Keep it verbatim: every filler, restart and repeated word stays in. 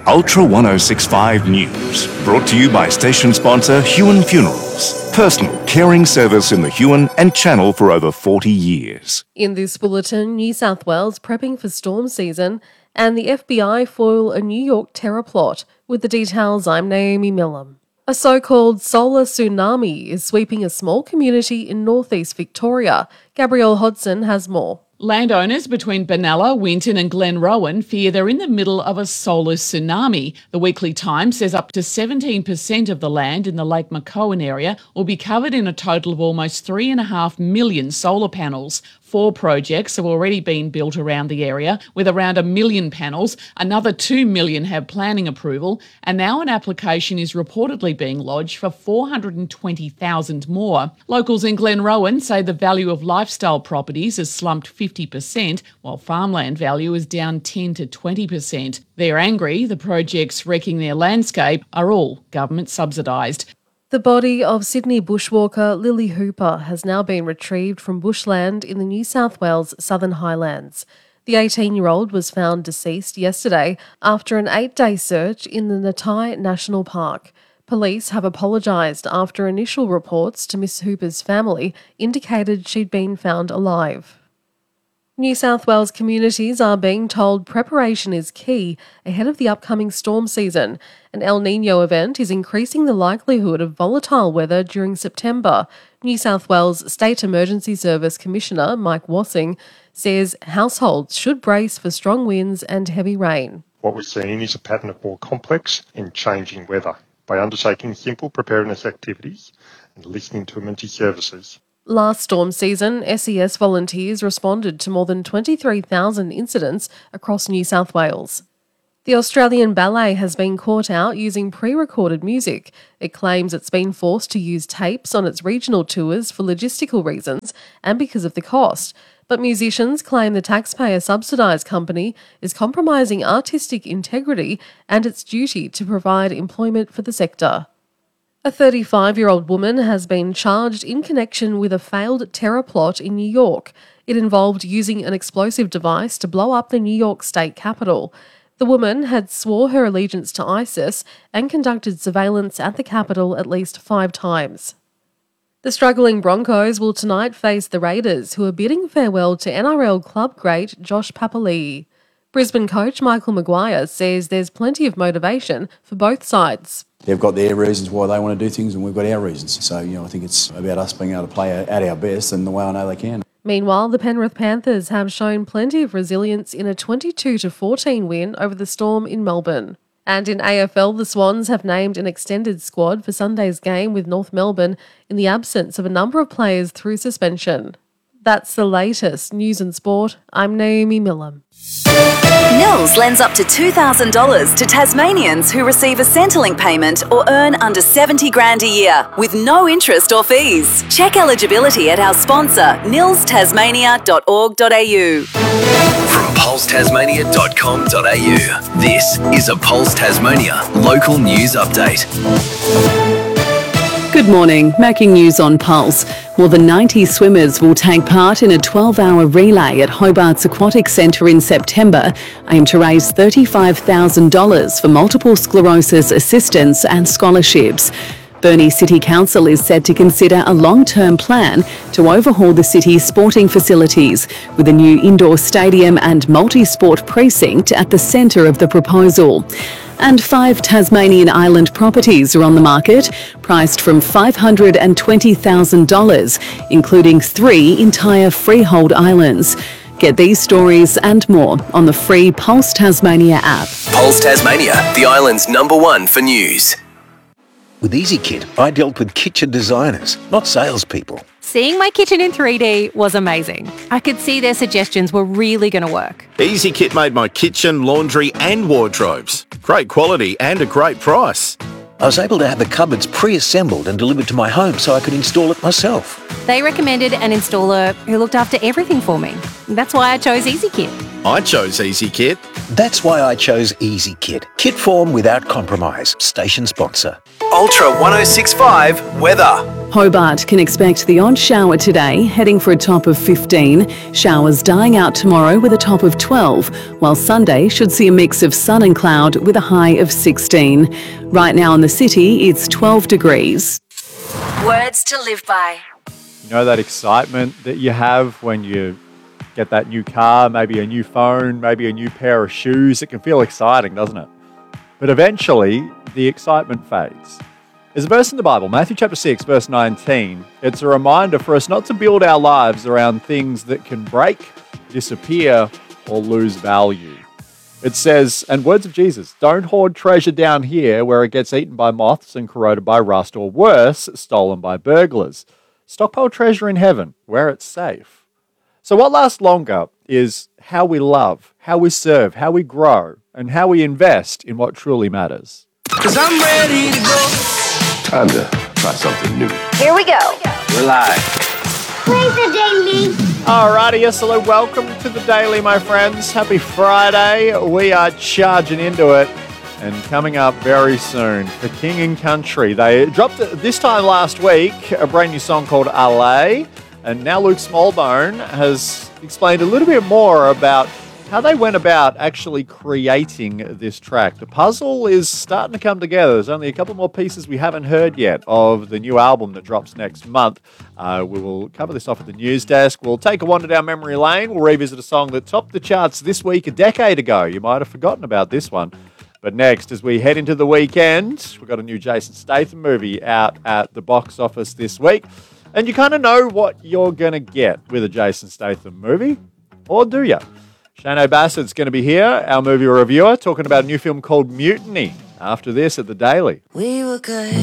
Ultra ten sixty-five News, brought to you by station sponsor Huon Funerals. Personal caring service in the Huon and Channel for over forty years. In this bulletin, New South Wales prepping for storm season and the F B I foil a New York terror plot. With the details, I'm Naomi Millam. A so-called solar tsunami is sweeping a small community in northeast Victoria. Gabrielle Hodson has more. Landowners between Benalla, Winton and Glenrowan fear they're in the middle of a solar tsunami. The Weekly Times says up to seventeen percent of the land in the Lake McCowan area will be covered in a total of almost three and a half million solar panels. Four projects have already been built around the area with around a million panels. Another two million have planning approval, and now an application is reportedly being lodged for four hundred twenty thousand more. Locals in Glenrowan say the value of lifestyle properties has slumped fifty percent, while farmland value is down ten to twenty percent. They're angry the projects wrecking their landscape are all government subsidised. The body of Sydney bushwalker Lily Hooper has now been retrieved from bushland in the New South Wales Southern Highlands. The eighteen-year-old was found deceased yesterday after an eight-day search in the Natai National Park. Police have apologised after initial reports to Miss Hooper's family indicated she'd been found alive. New South Wales communities are being told preparation is key ahead of the upcoming storm season. An El Niño event is increasing the likelihood of volatile weather during September. New South Wales State Emergency Service Commissioner Mike Wassing says households should brace for strong winds and heavy rain. What we're seeing is a pattern of more complex and changing weather. By undertaking simple preparedness activities and listening to emergency services, last storm season, S E S volunteers responded to more than twenty-three thousand incidents across New South Wales. The Australian Ballet has been caught out using pre-recorded music. It claims it's been forced to use tapes on its regional tours for logistical reasons and because of the cost. But musicians claim the taxpayer-subsidised company is compromising artistic integrity and its duty to provide employment for the sector. A thirty-five-year-old woman has been charged in connection with a failed terror plot in New York. It involved using an explosive device to blow up the New York State Capitol. The woman had swore her allegiance to ISIS and conducted surveillance at the Capitol at least five times. The struggling Broncos will tonight face the Raiders, who are bidding farewell to N R L club great Josh Papali'i. Brisbane coach Michael Maguire says there's plenty of motivation for both sides. They've got their reasons why they want to do things and we've got our reasons. So, you know, I think it's about us being able to play at our best and the way I know they can. Meanwhile, the Penrith Panthers have shown plenty of resilience in a twenty-two to fourteen win over the Storm in Melbourne. And in A F L, the Swans have named an extended squad for Sunday's game with North Melbourne in the absence of a number of players through suspension. That's the latest news and sport. I'm Naomi Millam. Nils lends up to two thousand dollars to Tasmanians who receive a Centrelink payment or earn under seventy grand a year with no interest or fees. Check eligibility at our sponsor, nils tasmania dot org dot a u. From pulse tasmania dot com dot a u, this is a Pulse Tasmania local news update. Good morning. Making news on Pulse. More than ninety swimmers will take part in a twelve-hour relay at Hobart's Aquatic Centre in September, aimed to raise thirty-five thousand dollars for multiple sclerosis assistance and scholarships. Burnie City Council is said to consider a long-term plan to overhaul the city's sporting facilities, with a new indoor stadium and multi-sport precinct at the centre of the proposal. And five Tasmanian island properties are on the market, priced from five hundred twenty thousand dollars, including three entire freehold islands. Get these stories and more on the free Pulse Tasmania app. Pulse Tasmania, the island's number one for news. With EasyKit, I dealt with kitchen designers, not salespeople. Seeing my kitchen in three D was amazing. I could see their suggestions were really going to work. EasyKit made my kitchen, laundry and wardrobes. Great quality and a great price. I was able to have the cupboards pre-assembled and delivered to my home so I could install it myself. They recommended an installer who looked after everything for me. That's why I chose EasyKit. I chose EasyKit. That's why I chose EasyKit. Kit form without compromise. Station sponsor. Ultra ten sixty-five weather. Hobart can expect the odd shower today, heading for a top of fifteen. Showers dying out tomorrow with a top of twelve, while Sunday should see a mix of sun and cloud with a high of sixteen. Right now in the city, it's twelve degrees. Words to live by. You know that excitement that you have when you get that new car, maybe a new phone, maybe a new pair of shoes? It can feel exciting, doesn't it? But eventually, the excitement fades. There's a verse in the Bible, Matthew chapter six, verse nineteen. It's a reminder for us not to build our lives around things that can break, disappear, or lose value. It says, and words of Jesus, don't hoard treasure down here where it gets eaten by moths and corroded by rust, or worse, stolen by burglars. Stockpile treasure in heaven, where it's safe. So what lasts longer is how we love, how we serve, how we grow, and how we invest in what truly matters. 'Cause I'm ready to go. Time to try something new. Here we go. We're live. Play the daily. Alrighty, yes, hello, welcome to the Daily, my friends. Happy Friday. We are charging into it. And coming up very soon for King and Country. They dropped this time last week a brand new song called L A. And now Luke Smallbone has explained a little bit more about how they went about actually creating this track. The puzzle is starting to come together. There's only a couple more pieces we haven't heard yet of the new album that drops next month. Uh, we will cover this off at the news desk. We'll take a wander down memory lane. We'll revisit a song that topped the charts this week a decade ago. You might have forgotten about this one. But next, as we head into the weekend, we've got a new Jason Statham movie out at the box office this week. And you kind of know what you're going to get with a Jason Statham movie. Or do you? Shane Bassett's going to be here, our movie reviewer, talking about a new film called Mutiny. After this at the Daily. We were good,